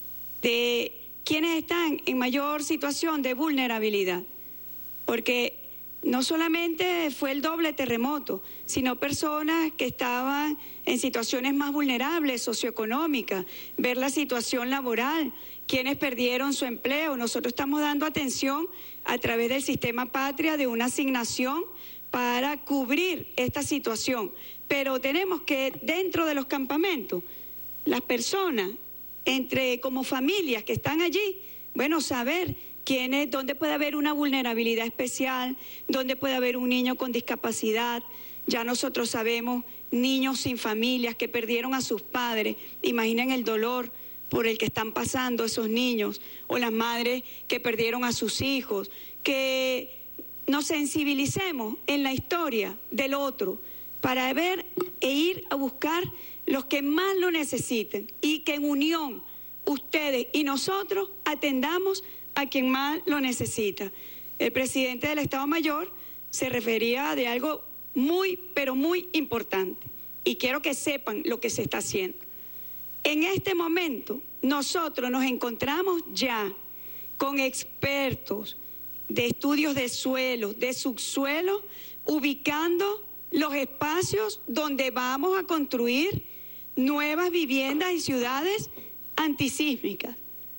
de quienes están en mayor situación de vulnerabilidad, porque no solamente fue el doble terremoto, sino personas que estaban en situaciones más vulnerables, socioeconómicas, ver la situación laboral, quienes perdieron su empleo. Nosotros estamos dando atención a través del sistema Patria de una asignación para cubrir esta situación, pero tenemos que dentro de los campamentos, las personas, como familias que están allí, bueno, saber dónde puede haber una vulnerabilidad especial, dónde puede haber un niño con discapacidad. Ya nosotros sabemos niños sin familias que perdieron a sus padres, imaginen el dolor por el que están pasando esos niños, o las madres que perdieron a sus hijos, que nos sensibilicemos en la historia del otro para ver e ir a buscar los que más lo necesiten, y que en unión ustedes y nosotros atendamos a quien más lo necesita. El presidente del Estado Mayor se refería de algo muy, pero muy importante, y quiero que sepan lo que se está haciendo. En este momento nosotros nos encontramos ya con expertos de estudios de suelo, de subsuelo, ubicando los espacios donde vamos a construir nuevas viviendas en ciudades antisísmicas.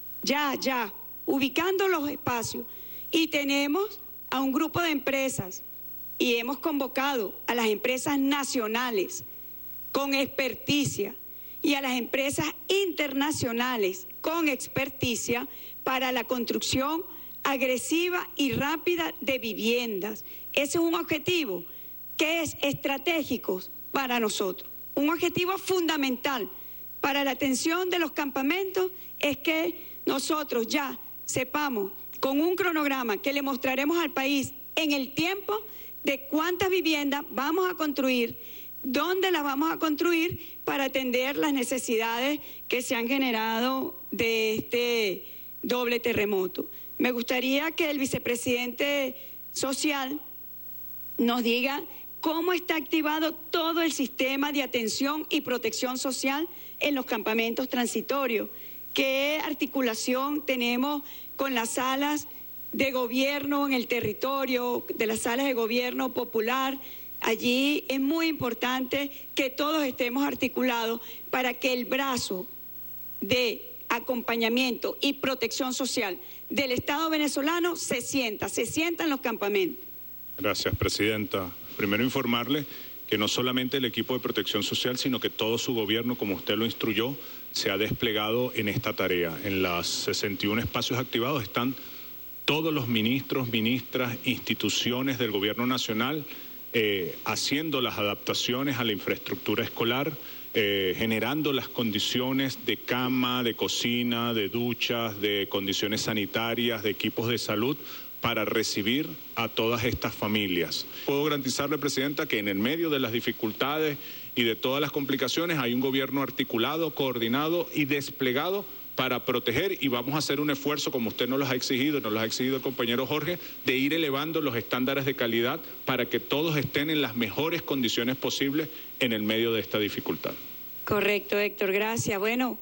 Ya, ubicando los espacios. Y tenemos a un grupo de empresas y hemos convocado a las empresas nacionales con experticia y a las empresas internacionales con experticia para la construcción agresiva y rápida de viviendas. Ese es un objetivo que es estratégico para nosotros. Un objetivo fundamental para la atención de los campamentos es que nosotros ya sepamos con un cronograma que le mostraremos al país en el tiempo de cuántas viviendas vamos a construir, dónde las vamos a construir para atender las necesidades que se han generado de este doble terremoto. Me gustaría que el vicepresidente social nos diga cómo está activado todo el sistema de atención y protección social en los campamentos transitorios, qué articulación tenemos con las salas de gobierno en el territorio, de las salas de gobierno popular. Allí es muy importante que todos estemos articulados para que el brazo de acompañamiento y protección social del Estado venezolano se sienta en los campamentos. Gracias, Presidenta. Primero informarle que no solamente el equipo de protección social, sino que todo su gobierno, como usted lo instruyó, se ha desplegado en esta tarea. En los 61 espacios activados están todos los ministros, ministras, instituciones del gobierno nacional haciendo las adaptaciones a la infraestructura escolar, generando las condiciones de cama, de cocina, de duchas, de condiciones sanitarias, de equipos de salud para recibir a todas estas familias. Puedo garantizarle, Presidenta, que en el medio de las dificultades y de todas las complicaciones hay un gobierno articulado, coordinado y desplegado para proteger, y vamos a hacer un esfuerzo, como usted nos los ha exigido, nos los ha exigido el compañero Jorge, de ir elevando los estándares de calidad para que todos estén en las mejores condiciones posibles en el medio de esta dificultad. Correcto, Héctor, gracias. Bueno,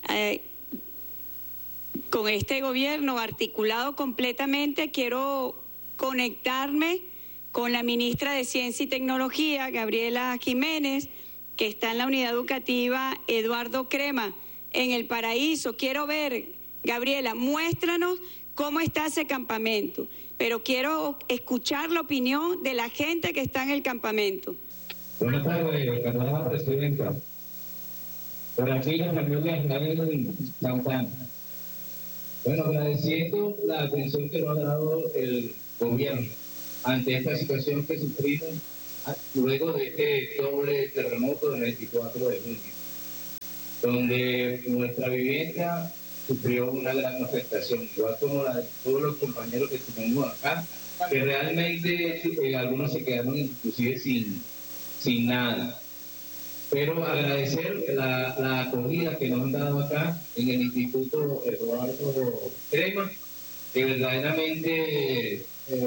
con este gobierno articulado completamente, quiero conectarme con la ministra de Ciencia y Tecnología, Gabriela Jiménez, que está en la unidad educativa Eduardo Crema, en El Paraíso. Quiero ver, Gabriela, muéstranos cómo está ese campamento, pero quiero escuchar la opinión de la gente que está en el campamento. Buenas tardes, señora presidenta. Por aquí las familias en Santana. Bueno, agradeciendo la atención que nos ha dado el gobierno ante esta situación que sufrimos luego de este doble terremoto del 24 de junio, donde nuestra vivienda sufrió una gran afectación, igual como la de todos los compañeros que estuvimos acá, que realmente algunos se quedaron inclusive sin nada. Pero agradecer la acogida que nos han dado acá en el Instituto Eduardo Crema, que verdaderamente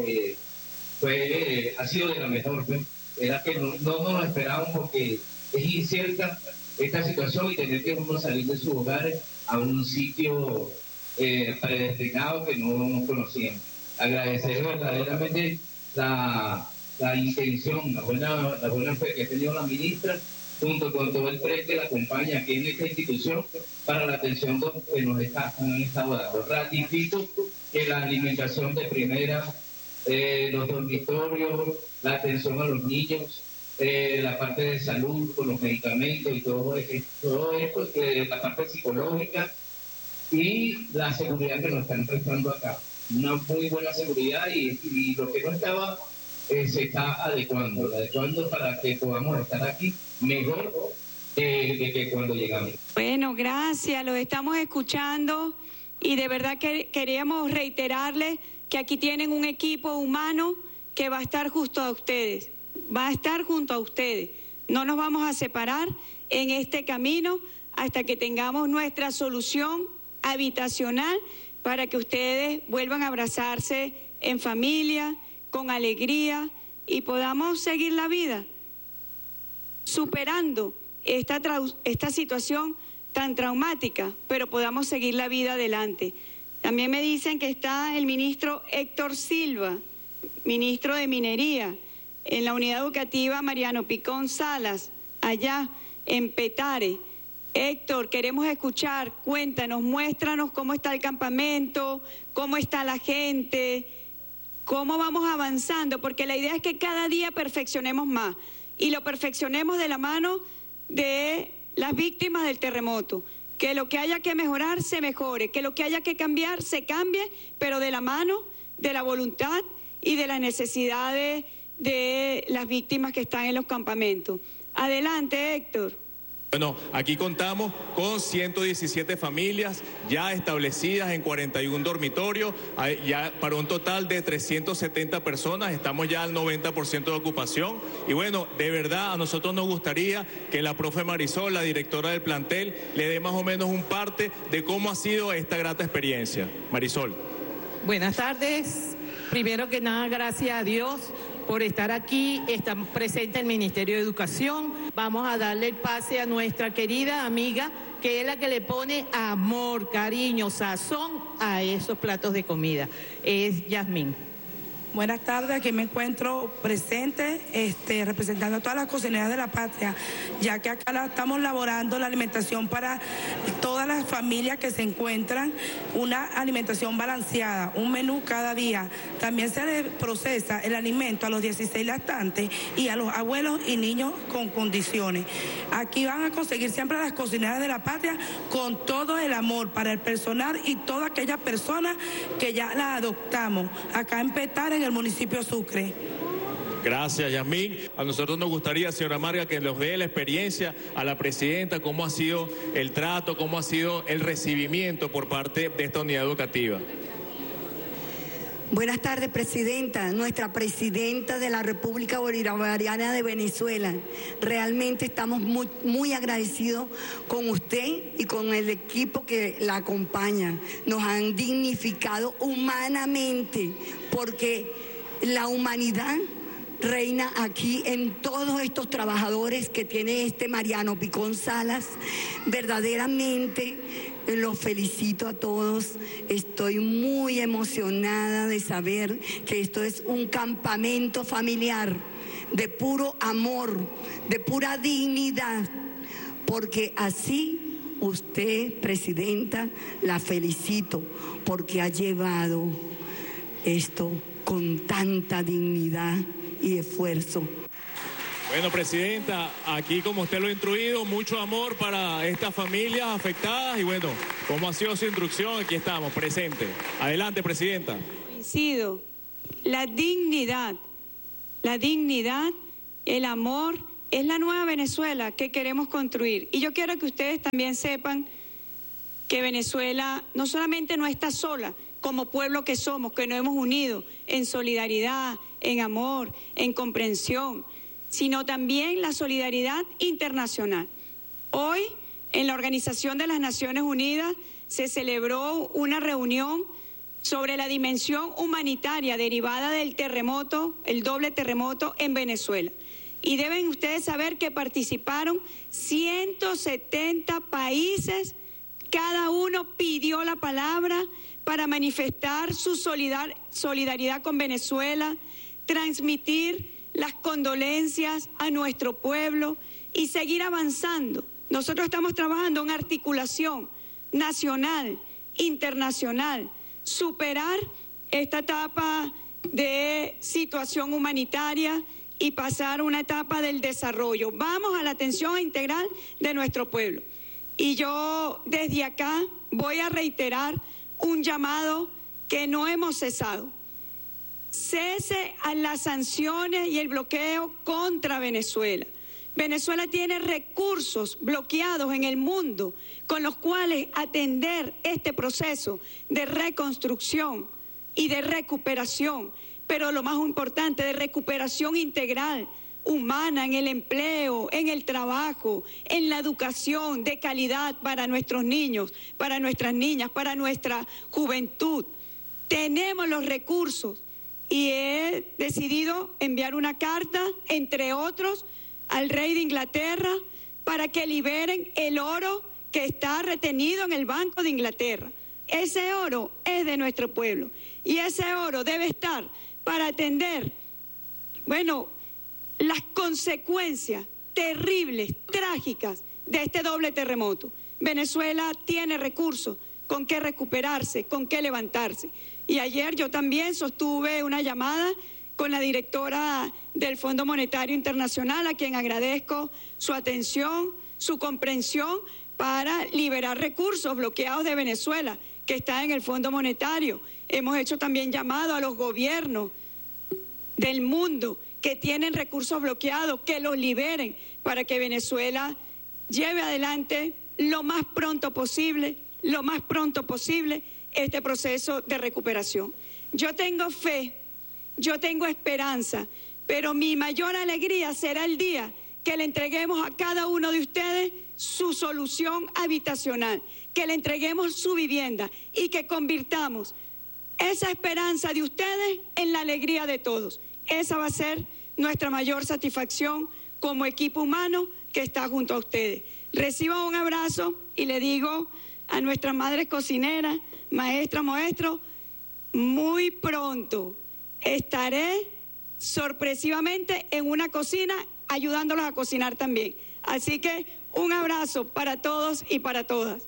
ha sido de la mejor. Era que no nos esperábamos, porque es incierta esta situación y tener que uno salir de sus hogares a un sitio predestinado que no conocíamos. Agradecer verdaderamente la intención, la buena fe que ha tenido la ministra, junto con todo el PRE que la acompaña aquí en esta institución, para la atención que nos han estado dando. Ratifico que la alimentación de primera, los dormitorios, la atención a los niños, la parte de salud con los medicamentos y todo esto, la parte psicológica y la seguridad que nos están prestando acá. Una muy buena seguridad y lo que no estaba se está adecuando para que podamos estar aquí mejor que cuando llegamos. Bueno, gracias, los estamos escuchando y de verdad que queríamos reiterarles que aquí tienen un equipo humano que va a estar junto a ustedes, no nos vamos a separar en este camino hasta que tengamos nuestra solución habitacional para que ustedes vuelvan a abrazarse en familia, con alegría y podamos seguir la vida superando esta situación tan traumática, pero podamos seguir la vida adelante. También me dicen que está el ministro Héctor Silva, ministro de Minería, en la unidad educativa Mariano Picón Salas, allá en Petare. Héctor, queremos escuchar, cuéntanos, muéstranos cómo está el campamento, cómo está la gente, cómo vamos avanzando, porque la idea es que cada día perfeccionemos más y lo perfeccionemos de la mano de las víctimas del terremoto. Que lo que haya que mejorar se mejore, que lo que haya que cambiar se cambie, pero de la mano de la voluntad y de las necesidades de las víctimas que están en los campamentos. Adelante, Héctor. Bueno, aquí contamos con 117 familias ya establecidas en 41 dormitorios, ya para un total de 370 personas, estamos ya al 90% de ocupación. Y bueno, de verdad a nosotros nos gustaría que la profe Marisol, la directora del plantel, le dé más o menos un parte de cómo ha sido esta grata experiencia. Marisol. Buenas tardes. Primero que nada, gracias a Dios por estar aquí, está presente el Ministerio de Educación. Vamos a darle el pase a nuestra querida amiga, que es la que le pone amor, cariño, sazón a esos platos de comida. Es Yasmín. Buenas tardes, aquí me encuentro presente representando a todas las cocineras de la patria, ya que acá estamos elaborando la alimentación para todas las familias que se encuentran, una alimentación balanceada, un menú cada día. También se le procesa el alimento a los 16 lactantes y a los abuelos y niños con condiciones. Aquí van a conseguir siempre las cocineras de la patria con todo el amor para el personal y todas aquellas personas que ya las adoptamos acá en Petare, en el municipio Sucre. Gracias, Yasmín. A nosotros nos gustaría, señora Marga, que nos dé la experiencia a la presidenta, cómo ha sido el trato, cómo ha sido el recibimiento por parte de esta unidad educativa. Buenas tardes, presidenta, nuestra presidenta de la República Bolivariana de Venezuela. Realmente estamos muy agradecidos con usted y con el equipo que la acompaña. Nos han dignificado humanamente porque la humanidad reina aquí en todos estos trabajadores que tiene este Mariano Picón Salas. Verdaderamente los felicito a todos. Estoy muy emocionada de saber que esto es un campamento familiar de puro amor, de pura dignidad, porque así usted, presidenta, la felicito porque ha llevado esto con tanta dignidad y esfuerzo. Bueno, presidenta, aquí como usted lo ha instruido, mucho amor para estas familias afectadas y bueno, como ha sido su instrucción, aquí estamos, presentes. Adelante, presidenta. Coincido, la dignidad, el amor es la nueva Venezuela que queremos construir. Y yo quiero que ustedes también sepan que Venezuela no solamente no está sola, como pueblo que somos, que nos hemos unido en solidaridad, en amor, en comprensión, sino también la solidaridad internacional. Hoy, en la Organización de las Naciones Unidas, se celebró una reunión sobre la dimensión humanitaria derivada del terremoto, el doble terremoto en Venezuela. Y deben ustedes saber que participaron 170 países, cada uno pidió la palabra para manifestar su solidaridad con Venezuela, transmitir las condolencias a nuestro pueblo y seguir avanzando. Nosotros estamos trabajando en articulación nacional, internacional, superar esta etapa de situación humanitaria y pasar a una etapa del desarrollo. Vamos a la atención integral de nuestro pueblo. Y yo desde acá voy a reiterar un llamado que no hemos cesado. Cese a las sanciones y el bloqueo contra Venezuela. Venezuela tiene recursos bloqueados en el mundo con los cuales atender este proceso de reconstrucción y de recuperación, pero lo más importante, de recuperación integral, humana, en el empleo, en el trabajo, en la educación de calidad para nuestros niños, para nuestras niñas, para nuestra juventud. Tenemos los recursos y he decidido enviar una carta, entre otros, al rey de Inglaterra para que liberen el oro que está retenido en el Banco de Inglaterra. Ese oro es de nuestro pueblo y ese oro debe estar para atender, las consecuencias terribles, trágicas de este doble terremoto. Venezuela tiene recursos con qué recuperarse, con qué levantarse. Y ayer yo también sostuve una llamada con la directora del Fondo Monetario Internacional, a quien agradezco su atención, su comprensión para liberar recursos bloqueados de Venezuela, que está en el Fondo Monetario. Hemos hecho también llamado a los gobiernos del mundo que tienen recursos bloqueados, que los liberen para que Venezuela lleve adelante lo más pronto posible este proceso de recuperación. Yo tengo fe, yo tengo esperanza, pero mi mayor alegría será el día que le entreguemos a cada uno de ustedes su solución habitacional, que le entreguemos su vivienda y que convirtamos esa esperanza de ustedes en la alegría de todos. Esa va a ser nuestra mayor satisfacción como equipo humano que está junto a ustedes. Reciban un abrazo y le digo a nuestras madres cocineras, maestras, maestros, muy pronto estaré sorpresivamente en una cocina ayudándolos a cocinar también. Así que un abrazo para todos y para todas.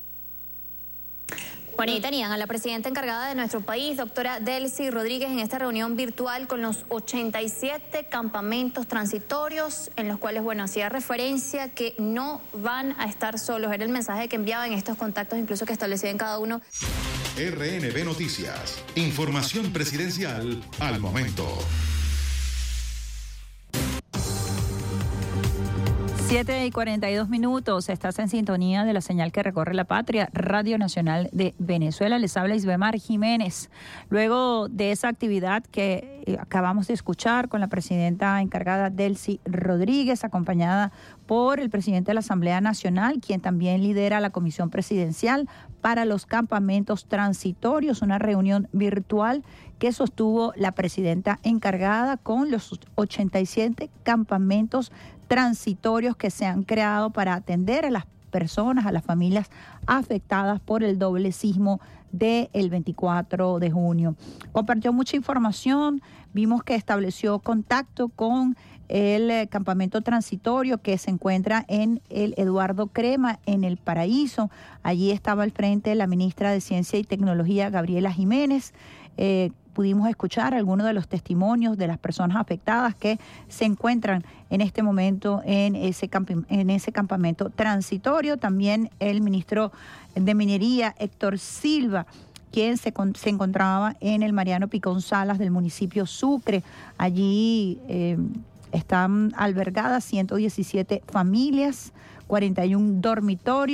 Bueno, y tenían a la presidenta encargada de nuestro país, doctora Delcy Rodríguez, en esta reunión virtual con los 87 campamentos transitorios, en los cuales, hacía referencia que no van a estar solos. Era el mensaje que enviaba en estos contactos, incluso que establecía en cada uno. RNB Noticias. Información presidencial al momento. 7:42. Estás en sintonía de la señal que recorre la patria, Radio Nacional de Venezuela. Les habla Isbemar Jiménez. Luego de esa actividad que acabamos de escuchar con la presidenta encargada Delcy Rodríguez, acompañada por el presidente de la Asamblea Nacional, quien también lidera la Comisión Presidencial para los Campamentos Transitorios, una reunión virtual que sostuvo la presidenta encargada con los 87 campamentos transitorios que se han creado para atender a las personas, a las familias afectadas por el doble sismo del 24 de junio. Compartió mucha información, vimos que estableció contacto con el campamento transitorio que se encuentra en el Eduardo Crema, en El Paraíso. Allí estaba al frente la ministra de Ciencia y Tecnología, Gabriela Jiménez. Pudimos escuchar algunos de los testimonios de las personas afectadas que se encuentran en este momento en ese campamento transitorio. También el ministro de Minería, Héctor Silva, quien se encontraba en el Mariano Picón Salas del municipio Sucre. Allí están albergadas 117 familias, 41 dormitorios.